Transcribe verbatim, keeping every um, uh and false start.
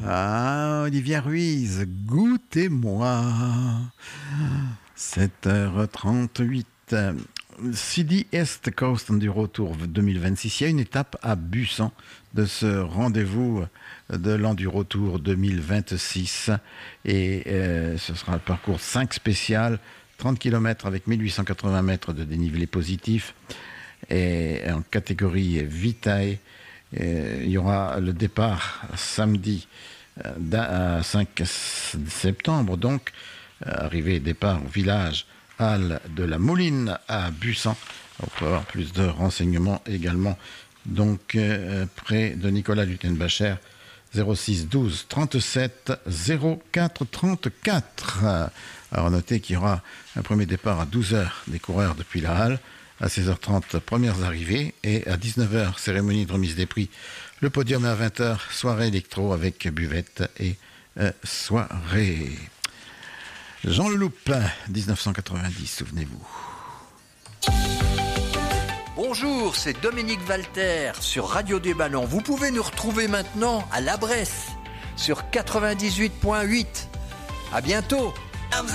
Ah, Olivia Ruiz, goûtez-moi. sept heures trente-huit. Sidi Est Coast Enduro Tour deux mille vingt-six. Il y a une étape à Bussan de ce rendez-vous de l'Enduro Tour deux mille vingt-six. Et euh, ce sera le parcours cinq spécial, trente kilomètres avec mille huit cent quatre-vingts mètres de dénivelé positif. Et en catégorie Vitae, il y aura le départ samedi euh, cinq septembre, donc arrivée et départ au village Halle de la Mouline à Bussan. On peut avoir plus de renseignements également. Donc euh, près de Nicolas Luttenbacher, zéro six douze trente-sept zéro quatre trente-quatre. Alors notez qu'il y aura un premier départ à douze heures des coureurs depuis la Halle. À seize heures trente, premières arrivées, et à dix-neuf heures, cérémonie de remise des prix. Le podium à vingt heures, soirée électro avec buvette et euh, soirée. Jean Leloup, dix-neuf cent quatre-vingt-dix, souvenez-vous. Bonjour, c'est Dominique Walter sur Radio des Ballons. Vous pouvez nous retrouver maintenant à La Bresse sur quatre-vingt-dix-huit virgule huit. À bientôt.